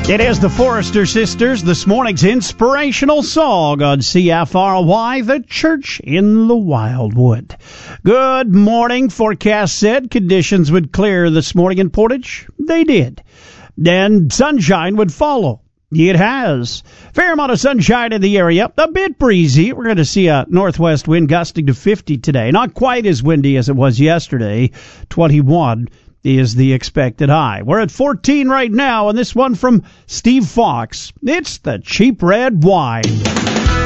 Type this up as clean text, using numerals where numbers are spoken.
It is the Forrester Sisters, this morning's inspirational song on CFRY, the Church in the Wildwood. Good morning. Forecast said conditions would clear this morning in Portage. They did. Then sunshine would follow. It has. Fair amount of sunshine in the area. A bit breezy. We're going to see a northwest wind gusting to 50 today. Not quite as windy as it was yesterday. 21 is the expected high. We're at 14 right now, and this one from Steve Fox. It's the cheap red wine.